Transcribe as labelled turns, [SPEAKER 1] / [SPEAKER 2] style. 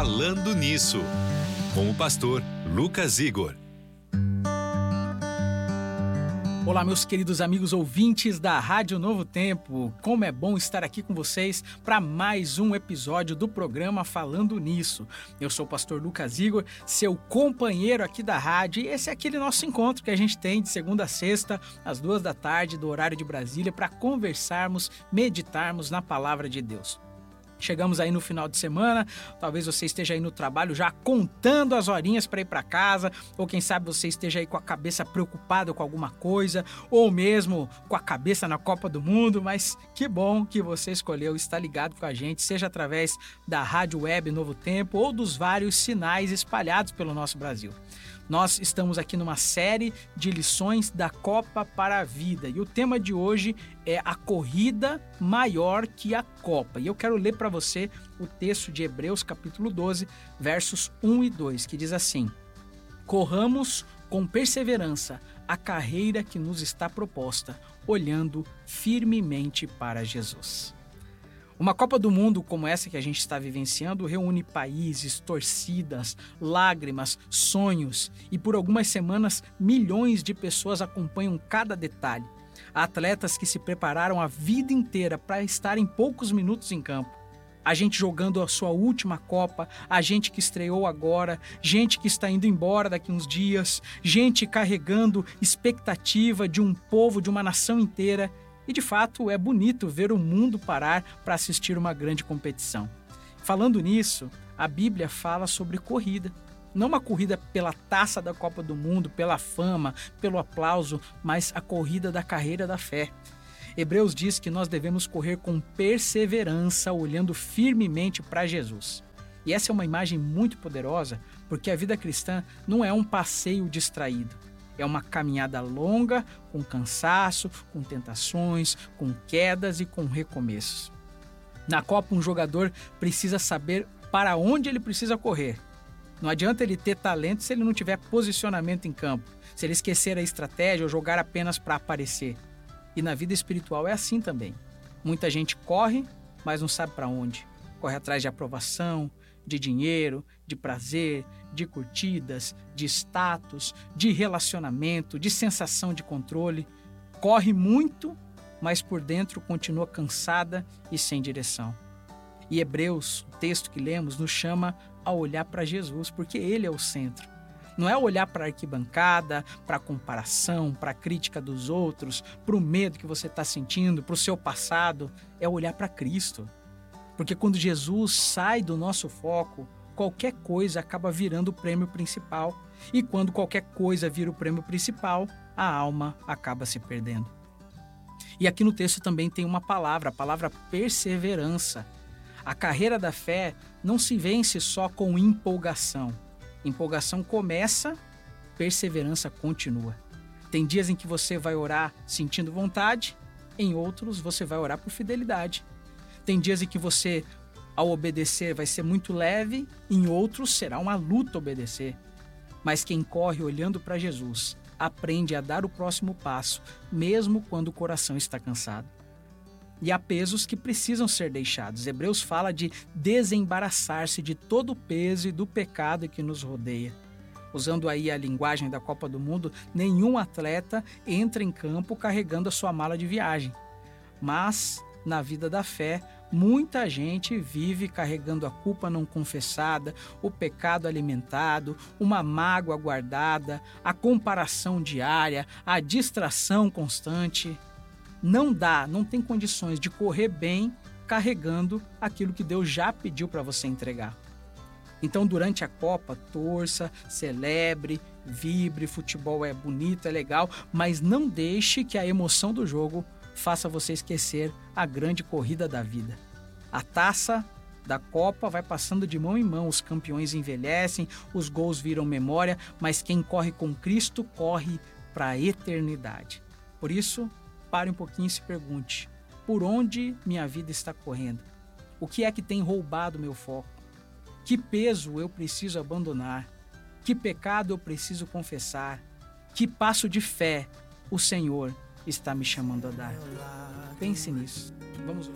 [SPEAKER 1] Falando Nisso, com o pastor Lucas Igor.
[SPEAKER 2] Olá, meus queridos amigos ouvintes da Rádio Novo Tempo. Como é bom estar aqui com vocês para mais um episódio do programa Falando Nisso. Eu sou o pastor Lucas Igor, seu companheiro aqui da rádio, e esse é aquele nosso encontro que a gente tem de segunda a sexta, às 14h, do horário de Brasília, para conversarmos, meditarmos na palavra de Deus. Chegamos aí no final de semana, talvez você esteja aí no trabalho já contando as horinhas para ir para casa, ou quem sabe você esteja aí com a cabeça preocupada com alguma coisa, ou mesmo com a cabeça na Copa do Mundo, mas que bom que você escolheu estar ligado com a gente, seja através da Rádio Web Novo Tempo ou dos vários sinais espalhados pelo nosso Brasil. Nós estamos aqui numa série de lições da Copa para a Vida e o tema de hoje é a corrida maior que a Copa. E eu quero ler para você o texto de Hebreus capítulo 12, versos 1 e 2, que diz assim: corramos com perseverança a carreira que nos está proposta, olhando firmemente para Jesus. Uma Copa do Mundo como essa que a gente está vivenciando reúne países, torcidas, lágrimas, sonhos e por algumas semanas milhões de pessoas acompanham cada detalhe. Há atletas que se prepararam a vida inteira para estar em poucos minutos em campo. A gente jogando a sua última Copa, a gente que estreou agora, gente que está indo embora daqui uns dias, gente carregando expectativa de um povo, de uma nação inteira. E de fato é bonito ver o mundo parar para assistir uma grande competição. Falando nisso, a Bíblia fala sobre corrida. Não uma corrida pela taça da Copa do Mundo, pela fama, pelo aplauso, mas a corrida da carreira da fé. Hebreus diz que nós devemos correr com perseverança, olhando firmemente para Jesus. E essa é uma imagem muito poderosa, porque a vida cristã não é um passeio distraído. É uma caminhada longa, com cansaço, com tentações, com quedas e com recomeços. Na Copa, um jogador precisa saber para onde ele precisa correr. Não adianta ele ter talento se ele não tiver posicionamento em campo, se ele esquecer a estratégia ou jogar apenas para aparecer. E na vida espiritual é assim também. Muita gente corre, mas não sabe para onde. Corre atrás de aprovação, de dinheiro, de prazer, de curtidas, de status, de relacionamento, de sensação de controle. Corre muito, mas por dentro continua cansada e sem direção. E Hebreus, o texto que lemos, nos chama a olhar para Jesus, porque Ele é o centro. Não é olhar para a arquibancada, para a comparação, para a crítica dos outros, para o medo que você está sentindo, para o seu passado. É olhar para Cristo. Porque quando Jesus sai do nosso foco, qualquer coisa acaba virando o prêmio principal. E quando qualquer coisa vira o prêmio principal, a alma acaba se perdendo. E aqui no texto também tem uma palavra, a palavra perseverança. A carreira da fé não se vence só com empolgação. Empolgação começa, perseverança continua. Tem dias em que você vai orar sentindo vontade, em outros você vai orar por fidelidade. Tem dias em que você, ao obedecer, vai ser muito leve, em outros será uma luta obedecer. Mas quem corre olhando para Jesus, aprende a dar o próximo passo, mesmo quando o coração está cansado. E há pesos que precisam ser deixados. Hebreus fala de desembaraçar-se de todo o peso e do pecado que nos rodeia. Usando aí a linguagem da Copa do Mundo, nenhum atleta entra em campo carregando a sua mala de viagem. Mas na vida da fé, muita gente vive carregando a culpa não confessada, o pecado alimentado, uma mágoa guardada, a comparação diária, a distração constante. Não tem condições de correr bem carregando aquilo que Deus já pediu para você entregar. Então, durante a Copa, torça, celebre, vibre, futebol é bonito, é legal, mas não deixe que a emoção do jogo faça você esquecer a grande corrida da vida. A taça da Copa vai passando de mão em mão, os campeões envelhecem, os gols viram memória, mas quem corre com Cristo corre para a eternidade. Por isso, pare um pouquinho e se pergunte: por onde minha vida está correndo? O que é que tem roubado meu foco? Que peso eu preciso abandonar? Que pecado eu preciso confessar? Que passo de fé o Senhor está me chamando a dar? Pense nisso. Vamos